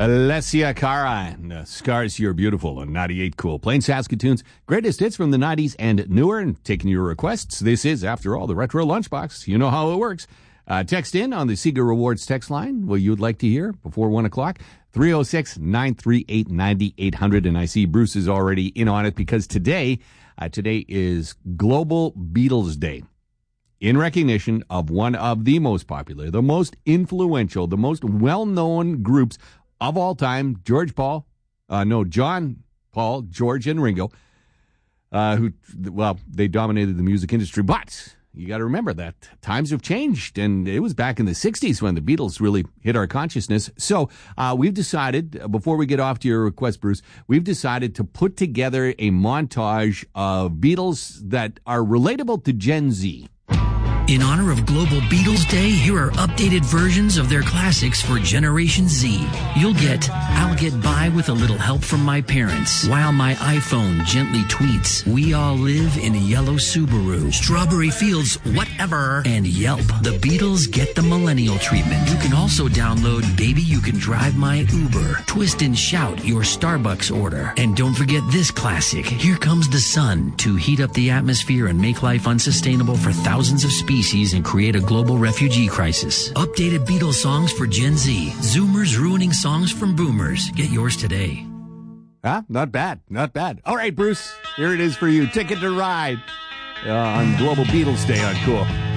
Alessia Cara and Scars You're Beautiful on 98 Cool. Playing Saskatoon's greatest hits from the 90s and newer and taking your requests. This is, after all, the Retro Lunchbox. You know how it works. Text in on the Sega Rewards text line what you'd like to hear before 1 o'clock. 306-938-9800. And I see Bruce is already in on it because today is Global Beatles Day. In recognition of one of the most popular, the most influential, the most well-known groups of all time, John, Paul, George, and Ringo, they dominated the music industry. But you got to remember that times have changed, and it was back in the 60s when the Beatles really hit our consciousness. So we've decided, before we get off to your request, Bruce, we've decided to put together a montage of Beatles that are relatable to Gen Z. In honor of Global Beatles Day, here are updated versions of their classics for Generation Z. You'll get I'll Get By With a Little Help From My Parents, While My iPhone Gently Tweets, We All Live in a Yellow Subaru, Strawberry Fields, Whatever, and Yelp. The Beatles get the millennial treatment. You can also download Baby You Can Drive My Uber, Twist and Shout Your Starbucks Order. And don't forget this classic, Here Comes the Sun, to heat up the atmosphere and make life unsustainable for thousands of species and create a global refugee crisis. Updated Beatles songs for Gen Z. Zoomers ruining songs from boomers. Get yours today. Not bad. Not bad. All right, Bruce, here it is for you. Ticket to Ride on Global Beatles Day on Cool.